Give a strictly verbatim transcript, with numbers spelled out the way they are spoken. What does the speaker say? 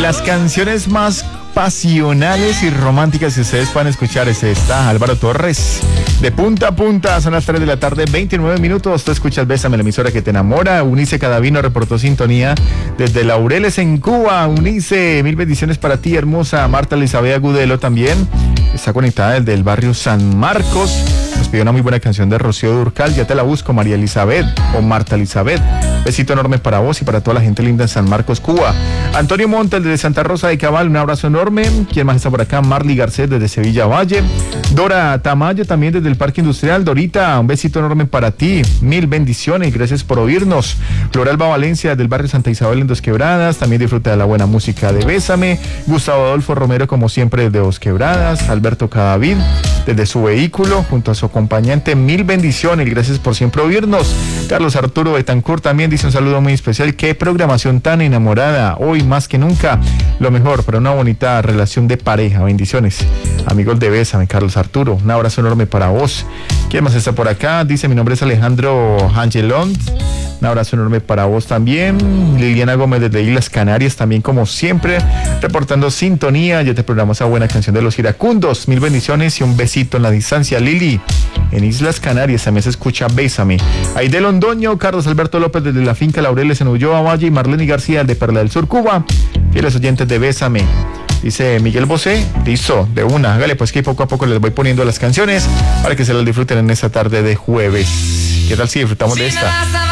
las canciones más pasionales y románticas que ustedes puedan escuchar es esta. Álvaro Torres, de punta a punta, son las tres de la tarde, veintinueve minutos. Tú escuchas Bésame, la emisora que te enamora. Unice Cadavino reportó sintonía desde Laureles en Cuba. Unice, mil bendiciones para ti, hermosa. Marta Elizabeth Agudelo también está conectada desde el barrio San Marcos. Nos pidió una muy buena canción de Rocío Durcal. Ya te la busco, María Elizabeth o Marta Elizabeth. Besito enorme para vos y para toda la gente linda en San Marcos, Cuba. Antonio Montes desde Santa Rosa de Cabal, un abrazo enorme. ¿Quién más está por acá? Marley Garcés desde Sevilla Valle. Dora Tamayo también desde el Parque Industrial. Dorita, un besito enorme para ti. Mil bendiciones, gracias por oírnos. Floralba Valencia del barrio Santa Isabel en Dos Quebradas. También disfruta de la buena música de Bésame. Gustavo Adolfo Romero, como siempre, desde Dos Quebradas. Alberto Cadavid desde su vehículo junto a su acompañante. Mil bendiciones, gracias por siempre oírnos. Carlos Arturo Betancourt también dice un saludo muy especial. Qué programación tan enamorada, hoy más que nunca lo mejor para una bonita relación de pareja. Bendiciones, amigos de Bésame. Carlos Arturo, un abrazo enorme para vos. ¿Quién más está por acá? Dice: mi nombre es Alejandro Angelón. Un abrazo enorme para vos también. Liliana Gómez desde Islas Canarias, también como siempre, reportando sintonía. Ya te programamos esa buena canción de Los Iracundos. Mil bendiciones y un besito en la distancia. Lili, en Islas Canarias también se escucha Bésame. Aide Londoño, Carlos Alberto López desde la finca Laureles en Ulloa Valle y Marlene García de Perla del Sur, Cuba. Fieles oyentes de Bésame. Dice Miguel Bosé, listo, de una. Hágale pues que poco a poco les voy poniendo las canciones para que se las disfruten en esta tarde de jueves. ¿Qué tal si disfrutamos de esta?